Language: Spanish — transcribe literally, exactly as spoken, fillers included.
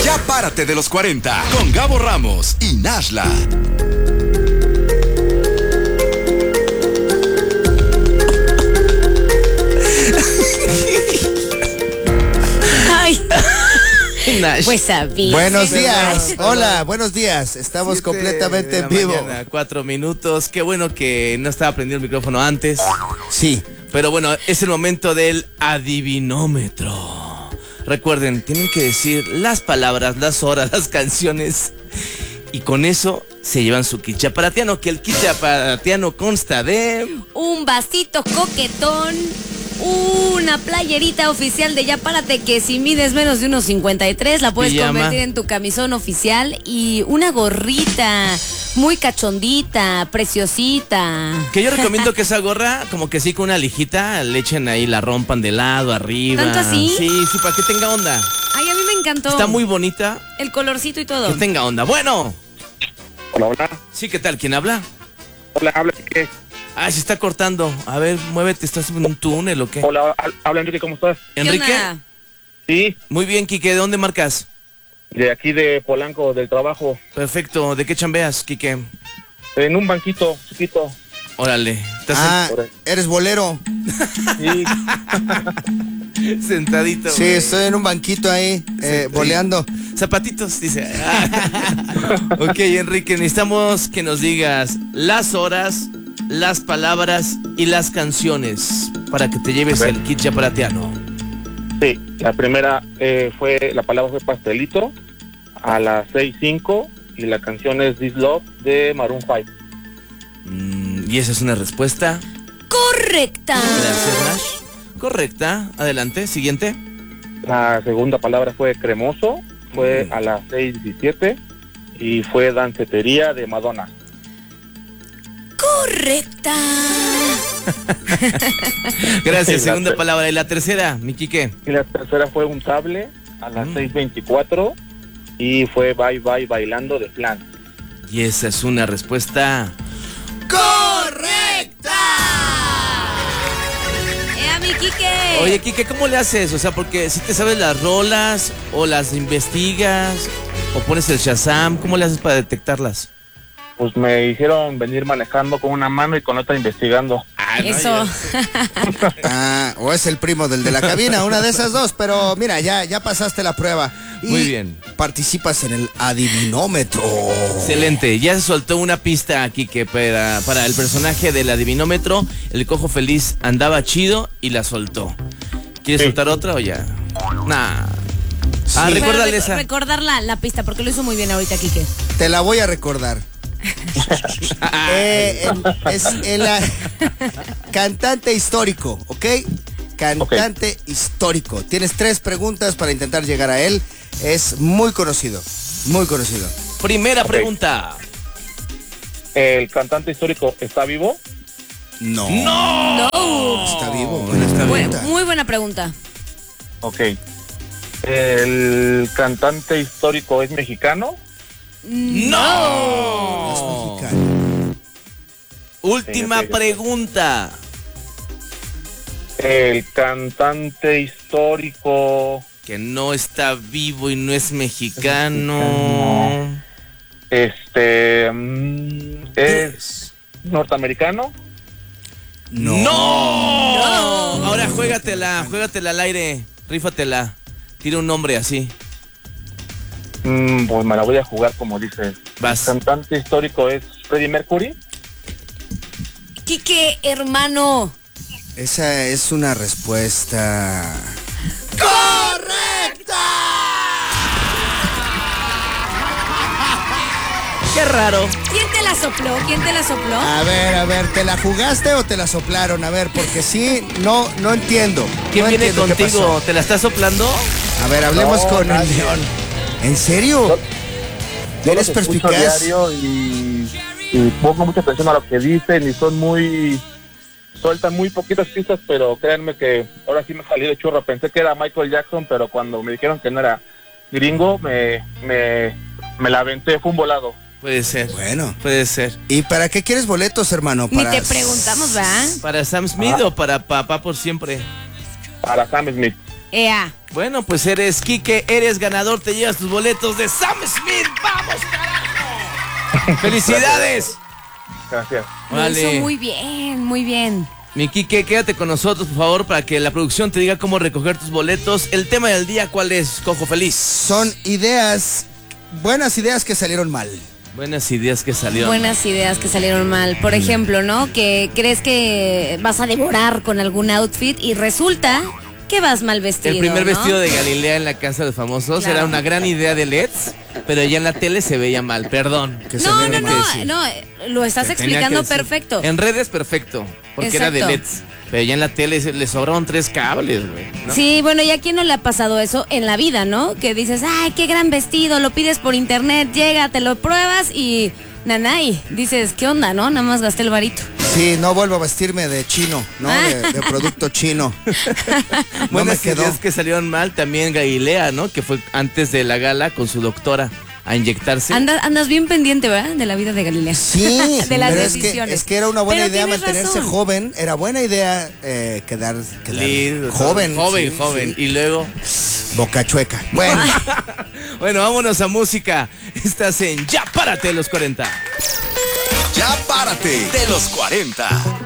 Ya párate de los cuarenta con Gabo Ramos y Nashla. Ay. Pues sabía. Buenos días. Hola, buenos días. Estamos completamente en vivo. Mañana, cuatro minutos. Qué bueno que no estaba prendido el micrófono antes. Sí. Pero bueno, es el momento del adivinómetro. Recuerden, tienen que decir las palabras, las horas, las canciones. Y con eso se llevan su kit chaparatiano, que el kit chaparatiano consta de... un vasito coquetón, una playerita oficial de Ya Párate, que si mides menos de unos cincuenta y tres la puedes Pijama. convertir en tu camisón oficial, y una gorrita muy cachondita, preciosita. Que yo recomiendo que esa gorra, como que sí, con una lijita, le echen ahí, la rompan de lado, arriba. ¿Tanto así? Sí, sí, para que tenga onda. Ay, a mí me encantó. Está muy bonita. El colorcito y todo. Que tenga onda. Bueno. Hola, hola. Sí, ¿qué tal? ¿Quién habla? Hola, habla Quique. Ah, se está cortando. A ver, muévete, ¿estás en un túnel o qué? Hola, habla Enrique, ¿cómo estás? ¿Enrique? onda? Sí, Muy bien, Quique, ¿de dónde marcas? de aquí de Polanco, del trabajo. Perfecto, ¿de qué chambeas, Quique? En un banquito chiquito. Órale, ¿estás Ah, eres bolero. Sí, en- sentadito? Sí, estoy en un banquito ahí, eh, boleando. Zapatitos, dice. Ah. Ok, Enrique, necesitamos que nos digas las horas, las palabras y las canciones para que te lleves Ok. el kit chaparatiano. sí. La primera eh, fue, la palabra fue pastelito, a las seis cinco, y la canción es This Love de Maroon cinco. Mm, y esa es una respuesta. Correcta. Gracias, Nash. Correcta. Adelante, siguiente. La segunda palabra fue cremoso, fue Mm. a las seis diecisiete, y fue dancetería de Madonna. Correcta. Gracias, La segunda ter- palabra. ¿Y la tercera, mi Quique? Y la tercera fue un table a las Mm. seis veinticuatro, y fue Bye Bye Bailando de Flan. Y esa es una respuesta. ¡Correcta! ¡Eh, mi Quique! Oye, Quique, ¿cómo le haces? O sea, porque si te sabes las rolas, o las investigas, o pones el Shazam, ¿cómo le haces para detectarlas? Pues me hicieron venir manejando con una mano y con otra investigando. Eso. Ah, o es el primo del de la cabina, una de esas dos, pero mira, ya, ya pasaste la prueba. Y Muy bien. participas en el adivinómetro. Excelente, ya se soltó una pista aquí que para, para el personaje del adivinómetro, el cojo feliz andaba chido y la soltó. ¿Quieres Sí. soltar otra o ya? Nah. Ah, Pero recuérdale rec- esa. recordar la, la pista, porque lo hizo muy bien ahorita, Quique. Te la voy a recordar. Eh, en- es el ah, cantante histórico, ¿ok? Cantante histórico. Tienes tres preguntas para intentar llegar a él. Es muy conocido, muy conocido. Primera Ok. pregunta. ¿El cantante histórico está vivo? No. ¡No! No. Está vivo. Buena Bu- pregunta. muy buena pregunta. Ok. ¿El cantante histórico es mexicano? ¡No! Es mexicano. Última Sí, ok, ok. pregunta. ¿El cantante histórico Que no está vivo y no es mexicano. este mm, es norteamericano? No. ¡No! Ahora juégatela, juégatela al aire. Rífatela. Tira un nombre así. Mm, pues me la voy a jugar como dices. Vas. ¿El cantante histórico es Freddie Mercury? Quique, hermano. Esa es una respuesta. ¡Correcta! Qué raro. ¿Quién te la sopló? ¿Quién te la sopló? A ver, a ver, ¿te la jugaste o te la soplaron? A ver, porque sí, no, no entiendo. ¿Quién no viene entiendo qué contigo? pasó. ¿Te la está soplando? A ver, hablemos No, con el nadie. león. ¿En serio? Yo ¿Eres los escucho perspicaz? diario y, y pongo mucha atención a lo que dicen y son muy... Sueltan muy poquitas pistas, pero créanme que ahora sí me salí de churro. Pensé que era Michael Jackson, pero cuando me dijeron que no era gringo, me, me, me la aventé, fue un volado. Puede ser. Bueno. Puede ser. ¿Y para qué quieres boletos, hermano? Ni Para... te preguntamos, ¿va? ¿Para Sam Smith o para Papá por siempre? Para Sam Smith. Ea. Bueno, pues eres Quique, eres ganador, te llevas tus boletos de Sam Smith. ¡Vamos, carajo! ¡Felicidades! Gracias. Lo Vale. hizo muy bien, muy bien. Mi Quique, quédate con nosotros, por favor, para que la producción te diga cómo recoger tus boletos. El tema del día, ¿cuál es, Cojo Feliz? Son ideas, buenas ideas que salieron mal. Buenas ideas que salieron. Buenas ideas que salieron mal. Por ejemplo, ¿no? Que crees que vas a devorar con algún outfit y resulta que vas mal vestido. El primer ¿no? vestido de Galilea en la Casa de los Famosos Claro. era una gran idea de L E Ds, pero ya en la tele se veía mal, perdón. Que se No, me no, venga no, a decir. no, lo estás Se tenía explicando que decir. perfecto. En redes perfecto, porque era de Exacto. L E Ds, pero ya en la tele se- le sobraron tres cables, güey, ¿no? Sí, bueno, ¿y a quién no le ha pasado eso en la vida, no? Que dices, ay, qué gran vestido, lo pides por internet, llega, te lo pruebas y nanay, dices, ¿qué onda, no? Nada más gasté el varito. Sí, no vuelvo a vestirme de chino, ¿no? De, de producto chino. No Buenas me quedó. ideas que salieron mal también Galilea, ¿no? Que fue antes de la gala con su doctora a inyectarse. Andas, andas bien pendiente, ¿verdad? De la vida de Galilea. Sí, De las pero es que, decisiones. es que era una buena Pero idea tienes mantenerse razón. joven. Era buena idea eh, quedar, quedar Lindo, joven. joven, sí, joven. sí. Y luego, Boca chueca. Bueno, bueno, vámonos a música. Estás en Ya Párate de los cuarenta. Ya párate de los cuarenta.